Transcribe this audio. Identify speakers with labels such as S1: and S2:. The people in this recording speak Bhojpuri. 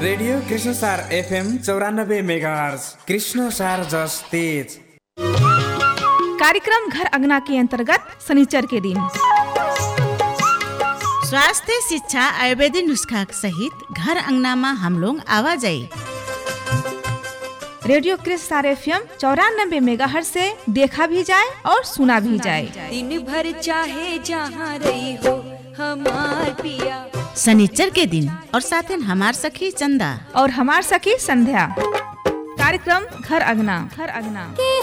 S1: रेडियो कृष्ण सार FM 94 मेगाहर्ज कृष्ण सार जस तेज।
S2: कार्यक्रम घर अंगना के अंतर्गत शनिचर के दिन
S3: स्वास्थ्य शिक्षा आयुर्वेदिक नुस्खा सहित घर अंगना में हम लोग आवाजाई।
S2: रेडियो कृष्ण सार FM 94 मेगाहर्ज से देखा भी जाए और सुना भी जाए।
S4: दिन भर चाहे जहाँ रही हो हमार पिया।
S3: शनिचर के दिन और साथ ही हमार सखी चंदा
S2: और हमार सखी संध्या। कार्यक्रम घर अंगना।